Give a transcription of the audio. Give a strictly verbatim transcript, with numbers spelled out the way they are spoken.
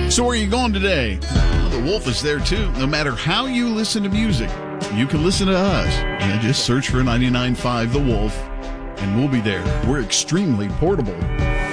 So where are you going today? Well, the Wolf is there too. No matter how you listen to music, you can listen to us. Yeah, just search for ninety-nine point five The Wolf, and we'll be there. We're extremely portable.